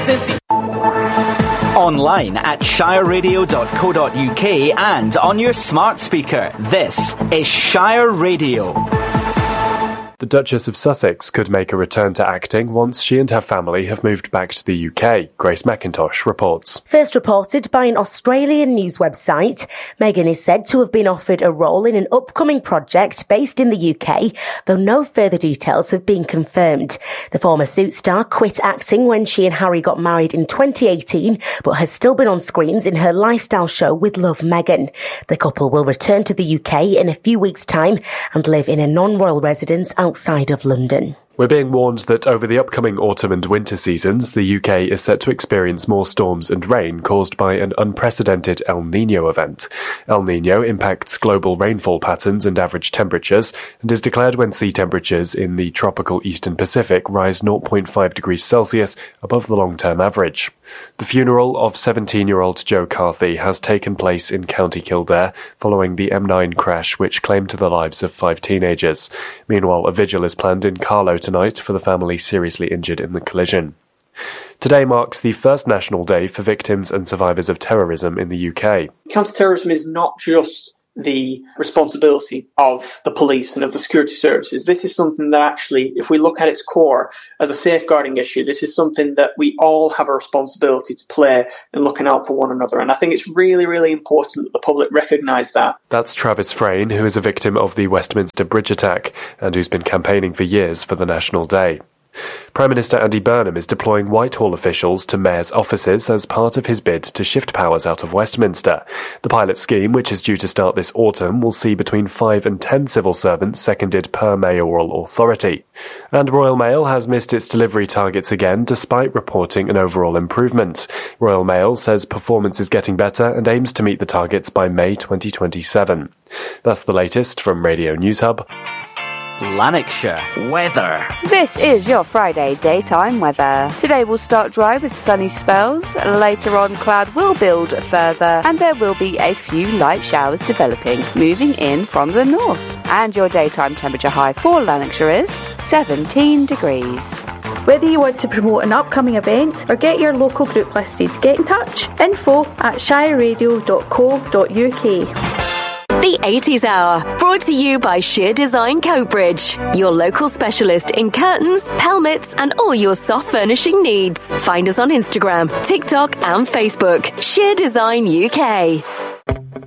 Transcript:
Cincy. Online at shireradio.co.uk and on your smart speaker. This is Shire Radio. The Duchess of Sussex could make a return to acting once she and her family have moved back to the UK. Grace McIntosh reports. First reported by an Australian news website, Meghan is said to have been offered a role in an upcoming project based in the UK, though no further details have been confirmed. The former Suits star quit acting when she and Harry got married in 2018, but has still been on screens in her lifestyle show with Love Meghan. The couple will return to the UK in a few weeks' time and live in a non-royal residence outside of London. We're being warned that over the upcoming autumn and winter seasons, the UK is set to experience more storms and rain caused by an unprecedented El Niño event. El Niño impacts global rainfall patterns and average temperatures and is declared when sea temperatures in the tropical eastern Pacific rise 0.5 degrees Celsius above the long-term average. The funeral of 17-year-old Joe Carthy has taken place in County Kildare following the M9 crash which claimed the lives of 5 teenagers. Meanwhile, a vigil is planned in Carlow tonight for the family seriously injured in the collision. Today marks the first National Day for victims and survivors of terrorism in the UK. Counter-terrorism is not just the responsibility of the police and of the security services. This is something that actually, if we look at its core as a safeguarding issue, this is something that we all have a responsibility to play in looking out for one another. And I think it's really, really important that the public recognise that. That's Travis Frayne, who is a victim of the Westminster Bridge attack and who's been campaigning for years for the National Day. Prime Minister Andy Burnham is deploying Whitehall officials to mayors' offices as part of his bid to shift powers out of Westminster. The pilot scheme, which is due to start this autumn, will see between 5 and 10 civil servants seconded per mayoral authority. And Royal Mail has missed its delivery targets again, despite reporting an overall improvement. Royal Mail says performance is getting better and aims to meet the targets by May 2027. That's the latest from Radio News Hub. Lanarkshire weather. This is your Friday daytime weather. Today will start dry with sunny spells. Later on, cloud will build further and there will be a few light showers developing, moving in from the north. And your daytime temperature high for Lanarkshire is 17 degrees. Whether you want to promote an upcoming event or get your local group listed, get in touch. info@shireradio.co.uk. The 80s Hour, brought to you by Sheer Design Coatbridge, your local specialist in curtains, pelmets and all your soft furnishing needs. Find us on Instagram, TikTok and Facebook. Sheer Design UK.